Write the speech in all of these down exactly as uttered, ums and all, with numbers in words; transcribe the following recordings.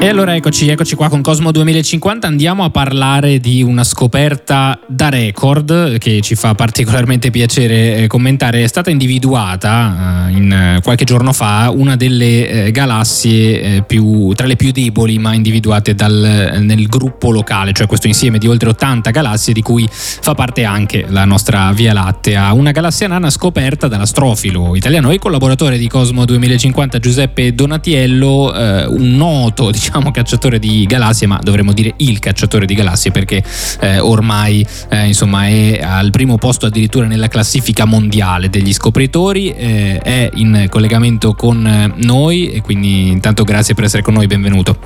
E allora eccoci, eccoci qua con Cosmo duemilacinquanta, andiamo a parlare di una scoperta da record che ci fa particolarmente piacere commentare. È stata individuata uh, in, qualche giorno fa una delle eh, galassie eh, più, tra le più deboli ma individuate dal, nel gruppo locale, cioè questo insieme di oltre ottanta galassie di cui fa parte anche la nostra Via Lattea, una galassia nana scoperta dall'astrofilo italiano e collaboratore di Cosmo duemilacinquanta Giuseppe Donatiello, eh, un noto diciamo cacciatore di galassie, ma dovremmo dire il cacciatore di galassie perché eh, ormai eh, insomma è al primo posto addirittura nella classifica mondiale degli scopritori, eh, è in collegamento con noi e quindi intanto grazie per essere con noi, benvenuto.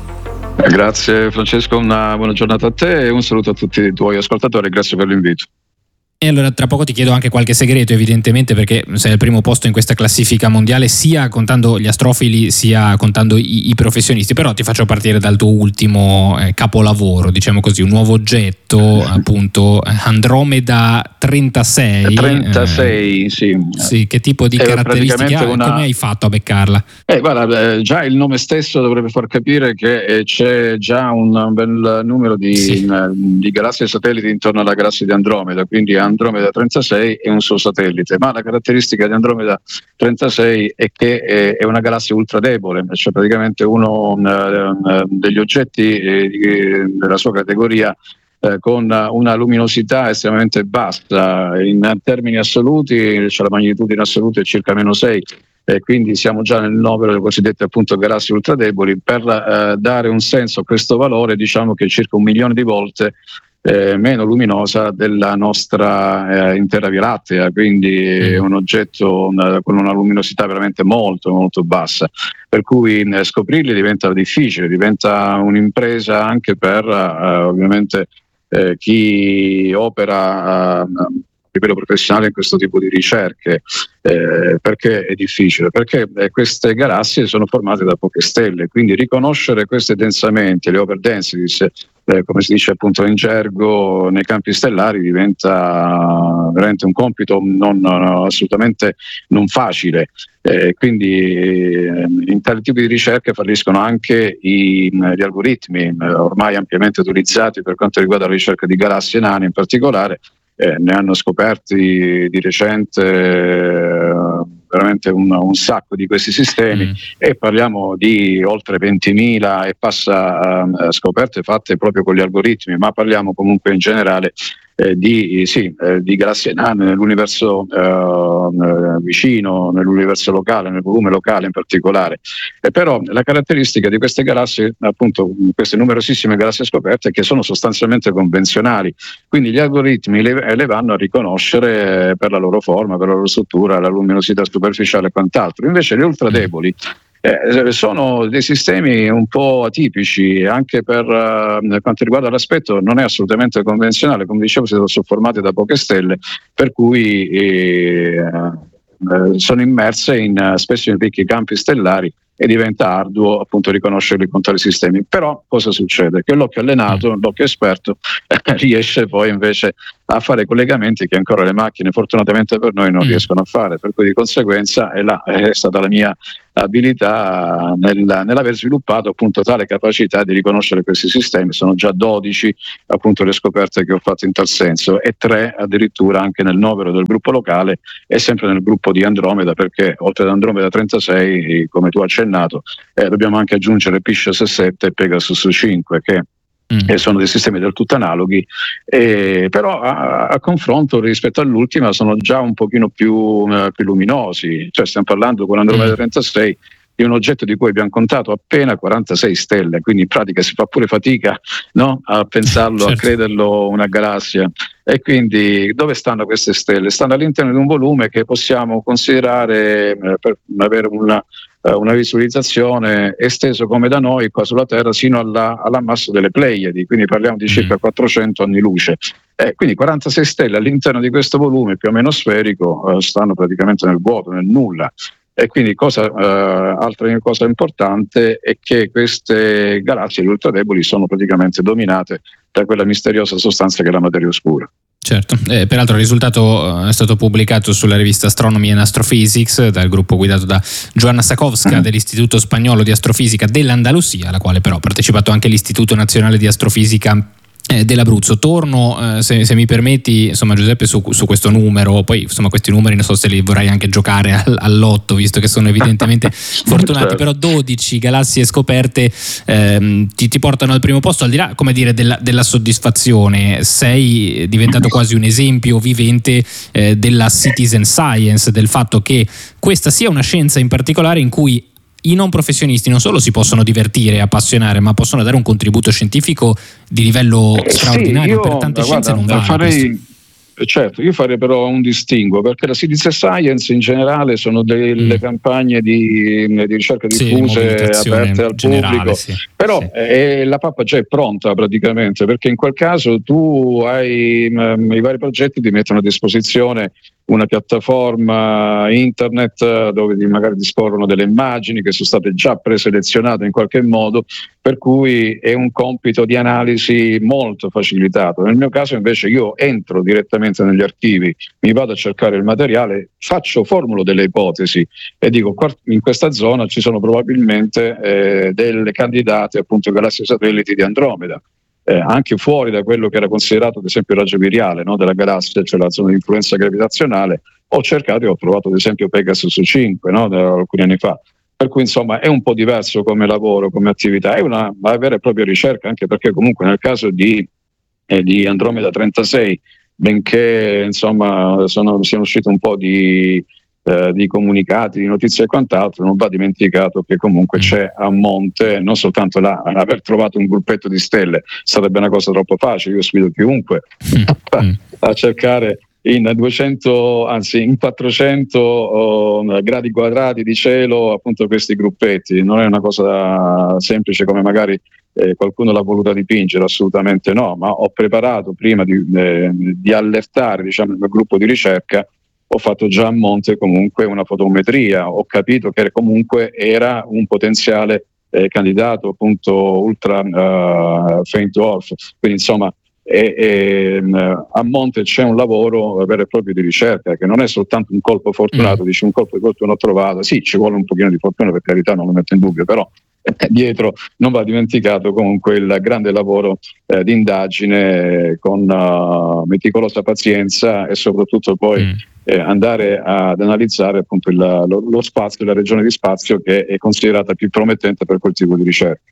Grazie Francesco, una buona giornata a te e un saluto a tutti i tuoi ascoltatori, grazie per l'invito. E allora tra poco ti chiedo anche qualche segreto, evidentemente, perché sei al primo posto in questa classifica mondiale sia contando gli astrofili sia contando i, i professionisti, però ti faccio partire dal tuo ultimo eh, capolavoro, diciamo così, un nuovo oggetto, appunto Andromeda trentasei. trentasei, eh, sì. Sì, che tipo di È caratteristiche ha? una... Come hai fatto a beccarla? Eh, guarda, eh, già il nome stesso dovrebbe far capire che eh, c'è già un bel numero di, sì. in, di galassie e satelliti intorno alla galassia di Andromeda, quindi Andromeda trentasei è un suo satellite, ma la caratteristica di Andromeda trentasei è che è, è una galassia ultra debole, cioè praticamente uno uh, degli oggetti eh, della sua categoria eh, con una luminosità estremamente bassa, in termini assoluti, cioè la magnitudine in assoluto è circa meno sei, e quindi siamo già nel novero delle cosiddette appunto galassie ultra deboli. Per eh, dare un senso a questo valore, diciamo che circa un milione di volte Eh, meno luminosa della nostra eh, intera Via Lattea, quindi è un oggetto una, con una luminosità veramente molto molto bassa, per cui eh, scoprirli diventa difficile, diventa un'impresa anche per eh, ovviamente eh, chi opera eh, a livello professionale in questo tipo di ricerche. Eh, perché è difficile? Perché eh, queste galassie sono formate da poche stelle, quindi riconoscere questi densamenti, le over densities, eh, come si dice appunto in gergo nei campi stellari, diventa veramente un compito non, non, assolutamente non facile. Eh, quindi eh, in tali tipi di ricerche falliscono anche i, gli algoritmi eh, ormai ampiamente utilizzati per quanto riguarda la ricerca di galassie nane in particolare. Eh, ne hanno scoperti di recente eh, veramente un, un sacco di questi sistemi mm. e parliamo di oltre ventimila e passa eh, scoperte fatte proprio con gli algoritmi, ma parliamo comunque in generale eh, di, sì, eh, di galassie nane nell'universo eh, vicino, nell'universo locale, nel volume locale in particolare. E però la caratteristica di queste galassie, appunto queste numerosissime galassie scoperte, è che sono sostanzialmente convenzionali, quindi gli algoritmi le, le vanno a riconoscere per la loro forma, per la loro struttura, la luminosità superficiale e quant'altro. Invece le ultradeboli Eh, sono dei sistemi un po' atipici anche per uh, quanto riguarda l'aspetto, non è assolutamente convenzionale, come dicevo sono formati da poche stelle, per cui eh, eh, sono immerse in uh, spesso in ricchi campi stellari e diventa arduo appunto riconoscerli con tali sistemi. Però cosa succede? Che l'occhio allenato, l'occhio esperto eh, riesce poi invece a fare collegamenti che ancora le macchine fortunatamente per noi non riescono a fare, per cui di conseguenza è, là, è stata la mia abilità nel, nell'aver sviluppato appunto tale capacità di riconoscere questi sistemi. Sono già dodici appunto le scoperte che ho fatto in tal senso e tre addirittura anche nel novero del gruppo locale e sempre nel gruppo di Andromeda, perché oltre ad Andromeda trentasei, come tu accennato, eh, dobbiamo anche aggiungere Pisces sette e Pegasus cinque che che sono dei sistemi del tutto analoghi, eh, però a, a confronto rispetto all'ultima sono già un pochino più, uh, più luminosi, cioè stiamo parlando con Andromeda trentasei di un oggetto di cui abbiamo contato appena quarantasei stelle, quindi in pratica si fa pure fatica, no? A pensarlo, certo. A crederlo una galassia. E quindi dove stanno queste stelle? Stanno all'interno di un volume che possiamo considerare eh, per avere una una visualizzazione esteso come da noi qua sulla Terra sino alla, all'ammasso delle Pleiadi, quindi parliamo di circa quattrocento anni luce. Eh, quindi quarantasei stelle all'interno di questo volume più o meno sferico eh, stanno praticamente nel vuoto, nel nulla. E quindi cosa, eh, altra cosa importante è che queste galassie ultradeboli sono praticamente dominate da quella misteriosa sostanza che è la materia oscura. Certo, eh, peraltro il risultato è stato pubblicato sulla rivista Astronomy and Astrophysics dal gruppo guidato da Joanna Sakowska mm. dell'Istituto Spagnolo di Astrofisica dell'Andalusia, alla quale però ha partecipato anche l'Istituto Nazionale di Astrofisica dell'Abruzzo. Torno, eh, se, se mi permetti, insomma, Giuseppe, su, su questo numero. Poi insomma questi numeri non so se li vorrai anche giocare al, all'otto, visto che sono evidentemente fortunati, però dodici galassie scoperte ehm, ti, ti portano al primo posto, al di là, come dire, della, della soddisfazione. Sei diventato quasi un esempio vivente eh, della citizen science, del fatto che questa sia una scienza in particolare in cui i non professionisti non solo si possono divertire e appassionare, ma possono dare un contributo scientifico di livello eh, straordinario. Sì, io, per tante guarda, scienze non vale farei, certo, io farei però un distinguo, perché la citizen science in generale sono delle mm. campagne di, di ricerca diffuse, sì, aperte al generale, pubblico, sì, però sì. Eh, la pappa già è pronta praticamente, perché in quel caso tu hai mh, i vari progetti ti mettono a disposizione una piattaforma internet dove magari disporrono delle immagini che sono state già preselezionate in qualche modo, per cui è un compito di analisi molto facilitato. Nel mio caso invece io entro direttamente negli archivi, mi vado a cercare il materiale, faccio, formulo delle ipotesi e dico in questa zona ci sono probabilmente eh, delle candidate appunto galassie satelliti di Andromeda. Eh, anche fuori da quello che era considerato ad esempio il raggio viriale, no, della galassia, cioè la zona di influenza gravitazionale, ho cercato e ho trovato ad esempio Pegasus cinque, no, da alcuni anni fa. Per cui insomma è un po' diverso come lavoro, come attività, è una, una vera e propria ricerca, anche perché comunque nel caso di, eh, di Andromeda trentasei, benché insomma sono, siano usciti un po' di Eh, di comunicati, di notizie e quant'altro, non va dimenticato che comunque mm. c'è a monte non soltanto là, aver trovato un gruppetto di stelle sarebbe una cosa troppo facile, io sfido chiunque mm. a cercare in duecento, anzi in quattrocento oh, gradi quadrati di cielo appunto questi gruppetti, non è una cosa semplice come magari eh, qualcuno l'ha voluta dipingere, assolutamente no, ma ho preparato prima di, eh, di allertare diciamo il mio gruppo di ricerca, ho fatto già a monte comunque una fotometria, ho capito che comunque era un potenziale eh, candidato appunto ultra uh, faint dwarf, quindi insomma e, e, a monte c'è un lavoro vero e proprio di ricerca che non è soltanto un colpo fortunato, mm. dici un colpo di fortuna ho trovato, sì ci vuole un pochino di fortuna per carità, non lo metto in dubbio, però eh, dietro non va dimenticato comunque il grande lavoro eh, di indagine con uh, meticolosa pazienza e soprattutto poi mm. Eh, andare ad analizzare appunto il, lo, lo spazio, la regione di spazio che è considerata più promettente per quel tipo di ricerca.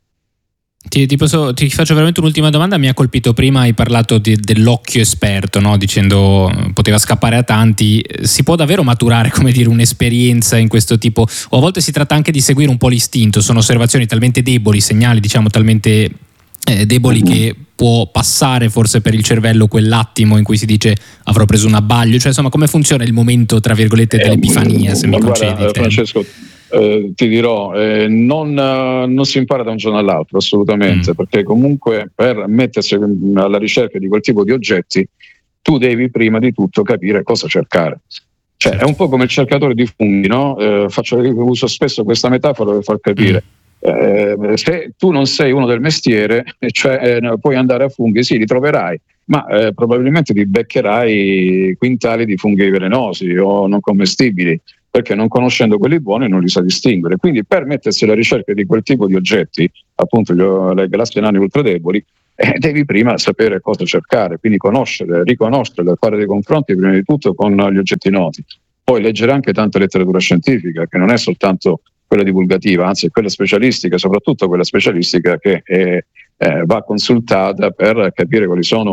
Ti, ti, posso, ti faccio veramente un'ultima domanda. Mi ha colpito prima, hai parlato di, dell'occhio esperto, no? Dicendo poteva scappare a tanti. Si può davvero maturare, come dire, un'esperienza in questo tipo, o a volte si tratta anche di seguire un po' l'istinto? Sono osservazioni talmente deboli, segnali diciamo talmente eh, deboli mm-hmm. che può passare forse per il cervello quell'attimo in cui si dice avrò preso un abbaglio, cioè insomma come funziona il momento tra virgolette dell'epifania, eh, se mi guarda, concedi? Francesco, eh, ti dirò, eh, non, uh, non si impara da un giorno all'altro assolutamente, mm. perché comunque per mettersi alla ricerca di quel tipo di oggetti tu devi prima di tutto capire cosa cercare. Cioè certo. È un po' come il cercatore di funghi, no? Eh, faccio, uso spesso questa metafora per far capire. Mm. Eh, se tu non sei uno del mestiere, cioè eh, puoi andare a funghi, sì, li troverai, ma eh, probabilmente ti beccherai quintali di funghi velenosi o non commestibili, perché non conoscendo quelli buoni non li sa distinguere. Quindi per mettersi alla ricerca di quel tipo di oggetti, appunto gli, le galassie nane ultradeboli, eh, devi prima sapere cosa cercare, quindi conoscere, riconoscere, fare dei confronti prima di tutto con gli oggetti noti, poi leggere anche tanta letteratura scientifica che non è soltanto quella divulgativa, anzi quella specialistica, soprattutto quella specialistica che è, eh, va consultata per capire quali sono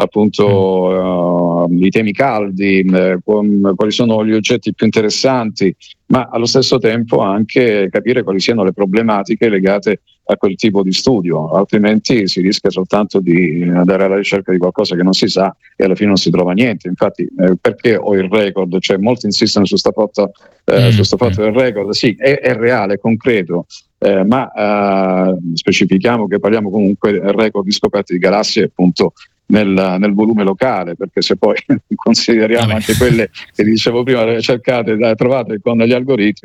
appunto uh, i temi caldi, eh, quali sono gli oggetti più interessanti, ma allo stesso tempo anche capire quali siano le problematiche legate a quel tipo di studio, altrimenti si rischia soltanto di andare alla ricerca di qualcosa che non si sa e alla fine non si trova niente. Infatti eh, perché ho il record? Cioè molti insistono su sta fatto, eh, mm. su sta fatto del record, sì, è, è reale, è concreto, eh, ma eh, specifichiamo che parliamo comunque del record di scoperte di galassie appunto nel, nel volume locale, perché se poi consideriamo Vabbè. anche quelle che dicevo prima cercate, trovate con gli algoritmi,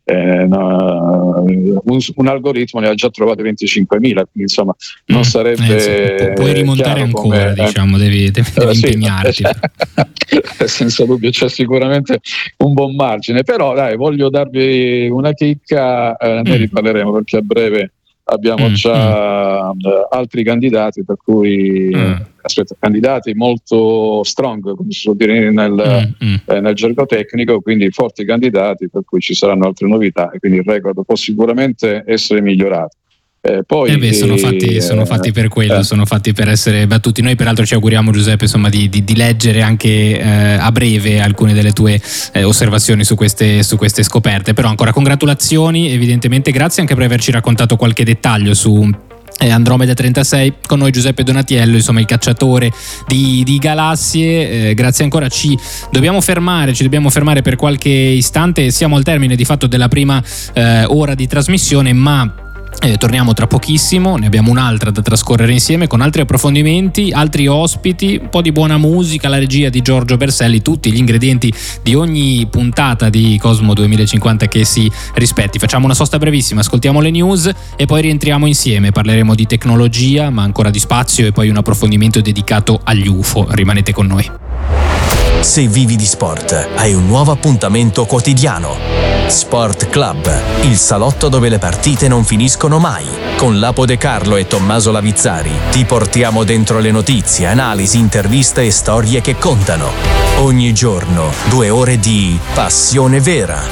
eh, no, un, un algoritmo ne ha già trovate venticinquemila, quindi insomma non mm, sarebbe eh, sì, puoi rimontare ancora, come, diciamo, devi, devi, devi sì, impegnarti. Senza dubbio c'è sicuramente un buon margine, però dai, voglio darvi una chicca, eh, ne mm. riparleremo perché a breve abbiamo mm, già mm. altri candidati, per cui mm. aspetta, candidati molto strong, come si suol dire nel, mm, mm. Eh, nel gergo tecnico, quindi forti candidati, per cui ci saranno altre novità e quindi il record può sicuramente essere migliorato. Eh, poi, eh beh, sono fatti, eh, sono fatti per quello, eh. sono fatti per essere battuti. Noi peraltro ci auguriamo, Giuseppe, insomma, di, di, di leggere anche eh, a breve alcune delle tue eh, osservazioni su queste, su queste scoperte. Però ancora congratulazioni, evidentemente, grazie anche per averci raccontato qualche dettaglio su Andromeda trentasei. Con noi Giuseppe Donatiello, insomma il cacciatore di, di galassie. Eh, grazie ancora. Ci dobbiamo fermare, ci dobbiamo fermare per qualche istante. Siamo al termine di fatto della prima eh, ora di trasmissione, ma Eh, torniamo tra pochissimo, ne abbiamo un'altra da trascorrere insieme con altri approfondimenti, altri ospiti, un po' di buona musica, la regia di Giorgio Berselli, tutti gli ingredienti di ogni puntata di Cosmo duemilacinquanta che si rispetti. Facciamo una sosta brevissima, ascoltiamo le news e poi rientriamo insieme, parleremo di tecnologia ma ancora di spazio e poi un approfondimento dedicato agli U F O. Rimanete con noi. Se vivi di sport, hai un nuovo appuntamento quotidiano. Sport Club, il salotto dove le partite non finiscono mai. Con Lapo De Carlo e Tommaso Lavizzari ti portiamo dentro le notizie, analisi, interviste e storie che contano. Ogni giorno, due ore di passione vera.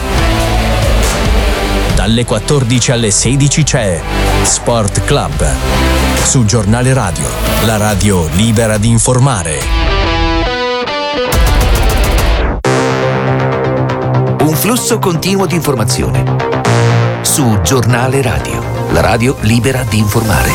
Dalle quattordici alle sedici c'è Sport Club. Su Giornale Radio, la radio libera di informare. Un flusso continuo di informazione su Giornale Radio, la radio libera di informare.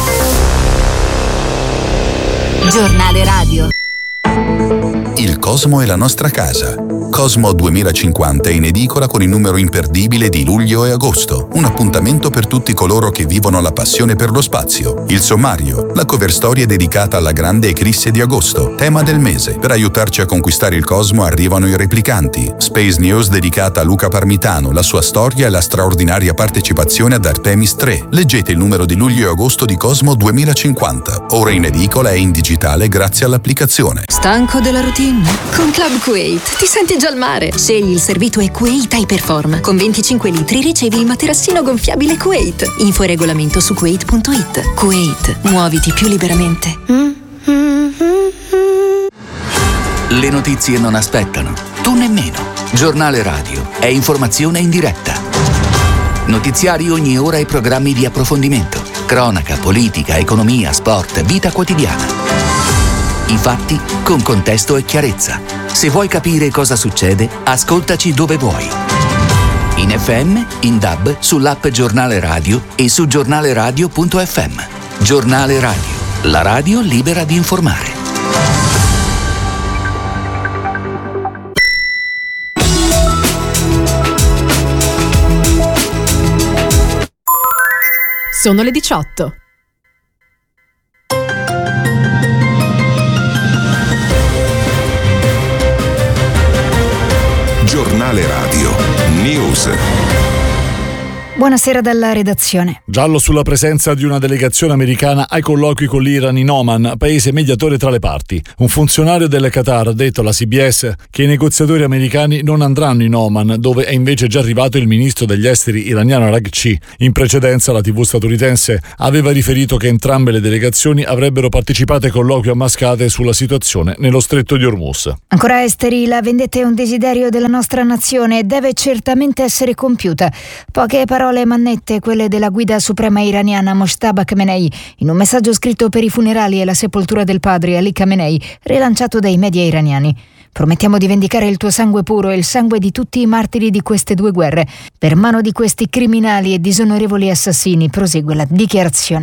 Giornale Radio. Il Cosmo è la nostra casa. Cosmo duemilacinquanta è in edicola con il numero imperdibile di luglio e agosto. Un appuntamento per tutti coloro che vivono la passione per lo spazio. Il sommario, la cover storia dedicata alla grande eclisse di agosto, tema del mese. Per aiutarci a conquistare il Cosmo arrivano i replicanti. Space News dedicata a Luca Parmitano, la sua storia e la straordinaria partecipazione ad Artemis tre. Leggete il numero di luglio e agosto di Cosmo duemilacinquanta. Ora in edicola e in digitale grazie all'applicazione. Stanco della routine? Con Club Kuwait ti senti già al mare. Scegli il servito e Kuwait Hyperform. Con venticinque litri ricevi il materassino gonfiabile Kuwait. Info e regolamento su kuwait punto it. Kuwait, muoviti più liberamente. Le notizie non aspettano, tu nemmeno. Giornale Radio è informazione in diretta. Notiziari ogni ora e programmi di approfondimento. Cronaca, politica, economia, sport, vita quotidiana. I fatti con contesto e chiarezza. Se vuoi capire cosa succede, ascoltaci dove vuoi. In F M, in D A B, sull'app Giornale Radio e su giornaleradio punto effe emme. Giornale Radio, la radio libera di informare. Sono le diciotto. Giornale Radio News. Buonasera dalla redazione. Giallo sulla presenza di una delegazione americana ai colloqui con l'Iran in Oman, paese mediatore tra le parti. Un funzionario del Qatar ha detto alla C B S che i negoziatori americani non andranno in Oman, dove è invece già arrivato il ministro degli esteri iraniano Araghchi. In precedenza la tivù statunitense aveva riferito che entrambe le delegazioni avrebbero partecipato ai colloqui a Mascate sulla situazione nello stretto di Hormuz. Ancora esteri, la vendetta è un desiderio della nostra nazione e deve certamente essere compiuta. Poche parole mannette, quelle della guida suprema iraniana Mojtaba Khamenei, in un messaggio scritto per i funerali e la sepoltura del padre Ali Khamenei, rilanciato dai media iraniani. Promettiamo di vendicare il tuo sangue puro e il sangue di tutti i martiri di queste due guerre, per mano di questi criminali e disonorevoli assassini, prosegue la dichiarazione.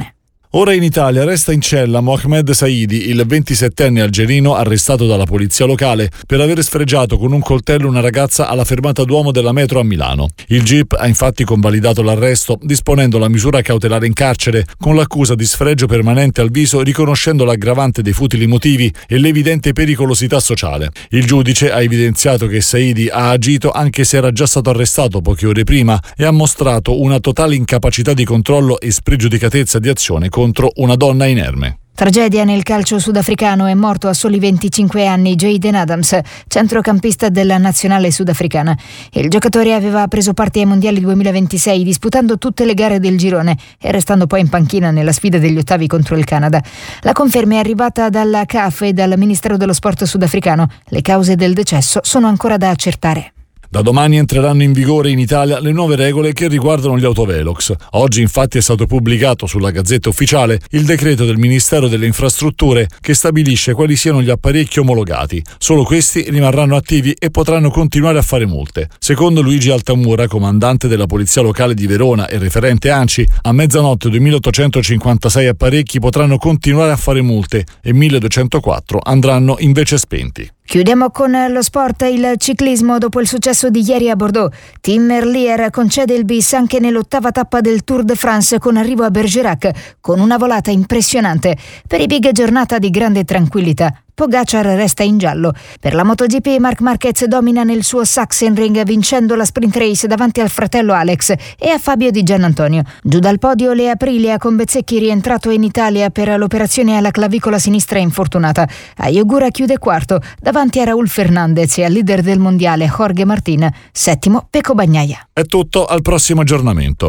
Ora in Italia resta in cella Mohamed Saidi, il ventisettenne algerino arrestato dalla polizia locale per aver sfregiato con un coltello una ragazza alla fermata Duomo della metro a Milano. Il G I P ha infatti convalidato l'arresto, disponendo la misura cautelare in carcere con l'accusa di sfregio permanente al viso, riconoscendo l'aggravante dei futili motivi e l'evidente pericolosità sociale. Il giudice ha evidenziato che Saidi ha agito anche se era già stato arrestato poche ore prima e ha mostrato una totale incapacità di controllo e spregiudicatezza di azione contro una donna inerme. Tragedia nel calcio sudafricano, è morto a soli venticinque anni Jayden Adams, centrocampista della nazionale sudafricana. Il giocatore aveva preso parte ai mondiali duemilaventisei disputando tutte le gare del girone e restando poi in panchina nella sfida degli ottavi contro il Canada. La conferma è arrivata dalla C A F e dal Ministero dello Sport sudafricano. Le cause del decesso sono ancora da accertare. Da domani entreranno in vigore in Italia le nuove regole che riguardano gli autovelox. Oggi infatti è stato pubblicato sulla Gazzetta Ufficiale il decreto del Ministero delle Infrastrutture che stabilisce quali siano gli apparecchi omologati. Solo questi rimarranno attivi e potranno continuare a fare multe. Secondo Luigi Altamura, comandante della Polizia Locale di Verona e referente ANCI, a mezzanotte duemilaottocentocinquantasei apparecchi potranno continuare a fare multe e milleduecentoquattro andranno invece spenti. Chiudiamo con lo sport, il ciclismo. Dopo il successo di ieri a Bordeaux, Tim Merlier concede il bis anche nell'ottava tappa del Tour de France con arrivo a Bergerac, con una volata impressionante. Per i big giornata di grande tranquillità. Pogacar resta in giallo. Per la MotoGP Marc Marquez domina nel suo Sachsenring vincendo la sprint race davanti al fratello Alex e a Fabio Di Giannantonio. Giù dal podio le Aprilia con Bezzecchi rientrato in Italia per l'operazione alla clavicola sinistra infortunata. Ayogura chiude quarto davanti a Raúl Fernandez e al leader del mondiale Jorge Martín, settimo Pecco Bagnaia. È tutto, al prossimo aggiornamento.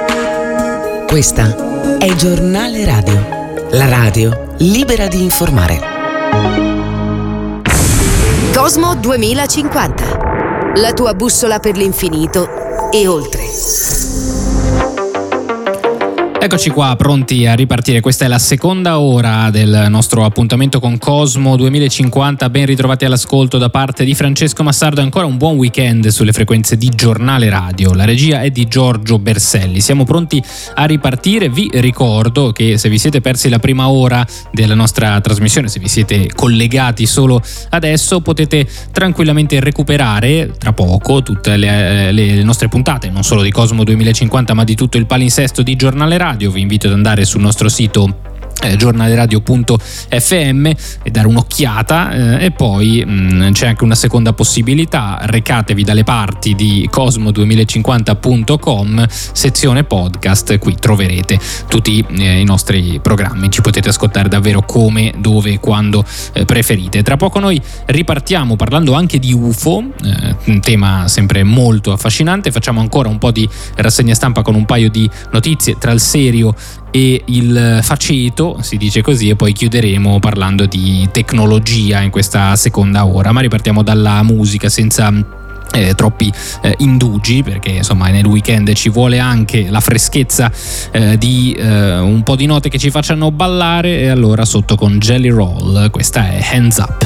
Questa è Giornale Radio, la radio libera di informare. Cosmo duemilacinquanta, la tua bussola per l'infinito e oltre. Eccoci qua, pronti a ripartire. Questa è la seconda ora del nostro appuntamento con Cosmo duemilacinquanta. Ben ritrovati all'ascolto da parte di Francesco Massardo. Ancora un buon weekend sulle frequenze di Giornale Radio. La regia è di Giorgio Berselli. Siamo pronti a ripartire. Vi ricordo che se vi siete persi la prima ora della nostra trasmissione, se vi siete collegati solo adesso, potete tranquillamente recuperare tra poco tutte le, le nostre puntate, non solo di Cosmo duemilacinquanta ma di tutto il palinsesto di Giornale Radio. Vi invito ad andare sul nostro sito Eh, giornaleradio punto effe emme e dare un'occhiata eh, e poi mh, c'è anche una seconda possibilità: recatevi dalle parti di cosmo duemilacinquanta punto com, sezione podcast. Qui troverete tutti eh, i nostri programmi, ci potete ascoltare davvero come, dove e quando eh, preferite. Tra poco noi ripartiamo parlando anche di U F O, eh, un tema sempre molto affascinante. Facciamo ancora un po' di rassegna stampa con un paio di notizie tra il serio e il faceto, si dice così, e poi chiuderemo parlando di tecnologia in questa seconda ora. Ma ripartiamo dalla musica senza Eh, troppi eh, indugi, perché insomma nel weekend ci vuole anche la freschezza eh, di eh, un po' di note che ci facciano ballare, e allora sotto con Jelly Roll questa è Hands Up.